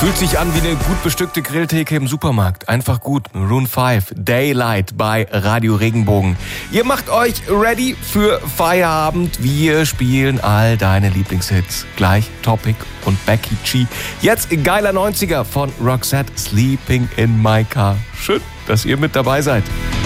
Fühlt sich an wie eine gut bestückte Grilltheke im Supermarkt. Einfach gut. Maroon 5, Daylight bei Radio Regenbogen. Ihr macht euch ready für Feierabend. Wir spielen all deine Lieblingshits. Gleich Topic und Becky G. Jetzt geiler 90er von Roxette, Sleeping in My Car. Schön, dass ihr mit dabei seid.